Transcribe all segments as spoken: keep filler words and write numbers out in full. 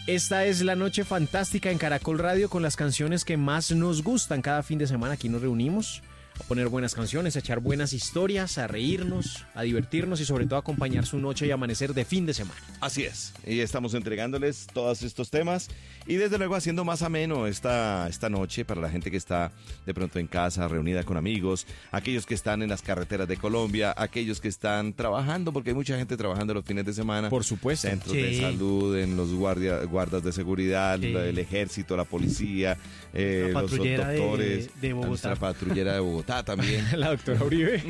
Esta es la noche fantástica en Caracol Radio con las canciones que más nos gustan. Cada fin de semana aquí nos reunimos a poner buenas canciones, a echar buenas historias, a reírnos, a divertirnos y sobre todo a acompañar su noche y amanecer de fin de semana. Así es, y estamos entregándoles todos estos temas y desde luego haciendo más ameno esta, esta noche para la gente que está de pronto en casa, reunida con amigos, aquellos que están en las carreteras de Colombia, aquellos que están trabajando, porque hay mucha gente trabajando los fines de semana. Por supuesto. Centros Sí. de salud, en los guardia, guardas de seguridad, Sí. el ejército, la policía, eh, La los patrullera de- doctores, de Bogotá. nuestra patrullera de Bogotá también. La doctora Uribe.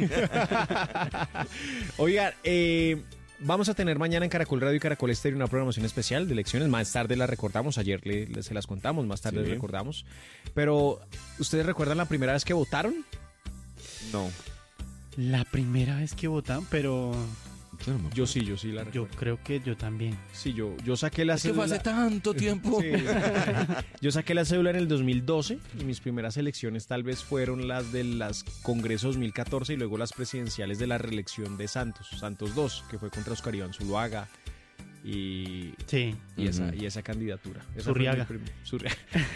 Oigan, eh, vamos a tener mañana en Caracol Radio y Caracol Estéreo una programación especial de elecciones. Más tarde las recordamos, ayer le, le- se las contamos, más tarde Sí. les recordamos. Pero, ¿ustedes recuerdan la primera vez que votaron? No, La primera vez que votan, pero yo no me Yo sí, yo sí la yo recuerdo. creo que yo también. Sí, yo, yo saqué la Es que fue hace cédula- tanto tiempo. Sí. Yo saqué la cédula en el dos mil doce y mis primeras elecciones tal vez fueron las de las Congresos dos mil catorce y luego las presidenciales de la reelección de Santos, Santos dos, que fue contra Oscar Iván Zuluaga y, Sí. y, esa, Ujú. y esa candidatura. Esa Zurriaga. fue mi prim- Zurriaga.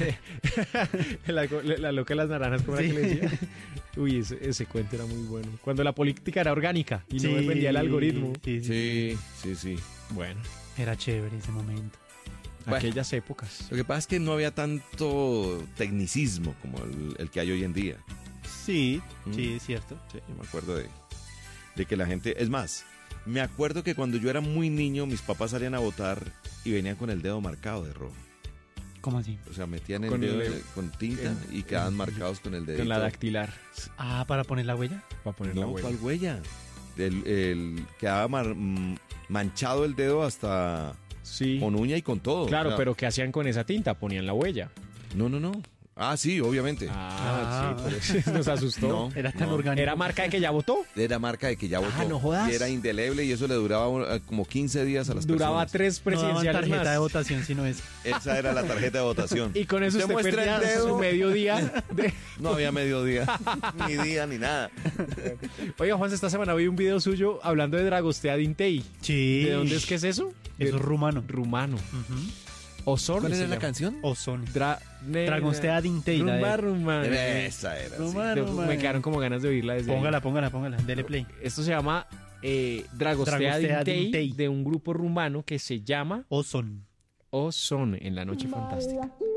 la, la loca de las naranjas, ¿cómo era Sí. que le decía? Uy, ese, ese cuento era muy bueno. Cuando la política era orgánica y no Sí, dependía del algoritmo. Sí, sí. Sí, sí, sí. Bueno, Era chévere ese momento. Bueno. aquellas épocas. Lo que pasa es que no había tanto tecnicismo como el, el que hay hoy en día. Sí, Mm. sí, es cierto. Sí, yo me acuerdo de, de que la gente... Es más, me acuerdo que cuando yo era muy niño, mis papás salían a votar y venían con el dedo marcado de rojo. ¿Cómo así? O sea, metían el Con dedo el- en- con tinta en- y quedaban marcados con el dedito. Con la dactilar. Ah, para poner la huella. Para poner la No, huella. ¿cuál huella? El, el- quedaba mar- mm, manchado el dedo hasta Sí. con uña y con todo. Claro, O sea, pero ¿qué hacían con esa tinta? Ponían la huella. No, no, no. Ah, sí, obviamente. Ah, Ah. sí, por eso nos asustó. No. Era tan No. orgánico. ¿Era marca de que ya votó? Era marca de que ya votó. no jodas. Y era indeleble y eso le duraba eh, como quince días a las Duraba personas. tres No daban presidenciales tarjeta más. de votación, sino es. Esa era la tarjeta de votación. Y con eso usted muestra perdía el dedo. su mediodía. De... No había mediodía, ni día, ni nada. Oiga, Juan, esta semana vi un video suyo hablando de Dragostea Dintei. Sí. ¿De dónde es que es eso? Eso es rumano. Rumano. Ujú. Osorno. ¿Cuál se era la llama. canción? Ozone. Dra... ne- Dragostea Dintei. la de- Rumba, rumba. Esa era. sí. Rumano, De- man. Me quedaron como ganas de oírla desde ahí. Póngala, póngala, póngala. Dele play. Esto se llama eh, Dragostea, Dragostea Dintei, Dintei. de un grupo rumano que se llama Ozone. Ozone en la noche fantástica.